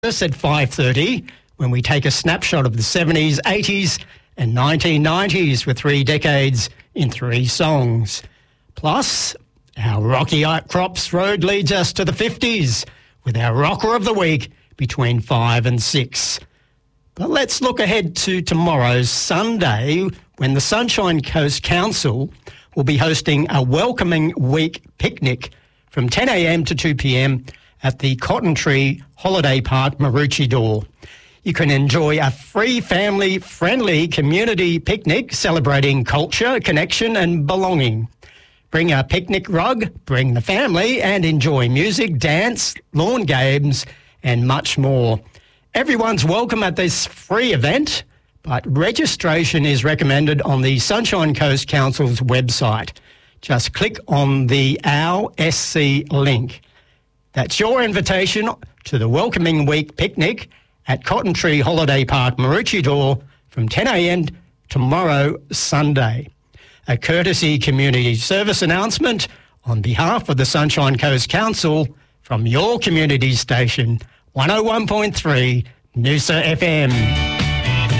us at 5:30 when we take a snapshot of the 70s, 80s and 1990s for 3 decades in 3 songs. Plus, our Rocky Outcrops road leads us to the 50s with our Rocker of the Week between 5 and 6. But let's look ahead to tomorrow's Sunday when the Sunshine Coast Council will be hosting a Welcoming Week picnic from 10 a.m. to 2 p.m. at the Cotton Tree Holiday Park, Maroochydore. You can enjoy a free family-friendly community picnic celebrating culture, connection and belonging. Bring a picnic rug, bring the family and enjoy music, dance, lawn games and much more. Everyone's welcome at this free event, but registration is recommended on the Sunshine Coast Council's website. Just click on the Our SC link. That's your invitation to the Welcoming Week picnic at Cotton Tree Holiday Park, Maroochydore from 10 a.m. tomorrow, Sunday. A courtesy community service announcement on behalf of the Sunshine Coast Council from your community station, 101.3 Noosa FM.